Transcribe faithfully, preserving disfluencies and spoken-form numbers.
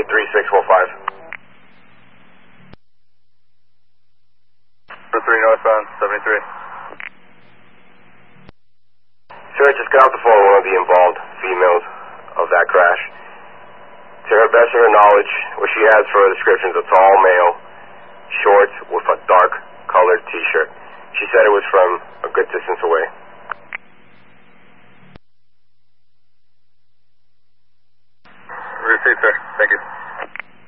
three six four five. three northbound, seventy-three. Sir, just got off the phone with one of the involved females of that crash. To her best of her knowledge, what she has for a description is a tall male, short, with a dark colored t-shirt. She said it was from a good distance away. Received, sir. Thank you.